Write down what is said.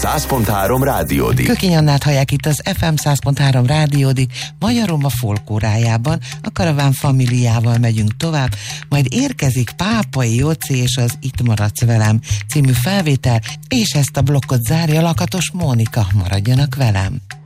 100.3 Rádiódik. Kökény Annát hallják itt az FM 100.3 Rádiódik, Magyaroma folkórájában, a Karaván familiával megyünk tovább, majd érkezik Pápai Jóci és az Itt maradsz velem című felvétel, és ezt a blokkot zárja Lakatos Mónika. Maradjanak velem!